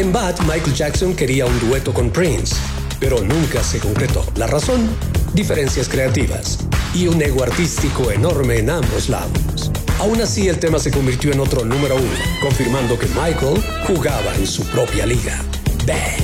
En Bad, Michael Jackson quería un dueto con Prince, pero nunca se concretó. La razón, diferencias creativas y un ego artístico enorme en ambos lados. Aún así, el tema se convirtió en otro número uno, confirmando que Michael jugaba en su propia liga. Bad.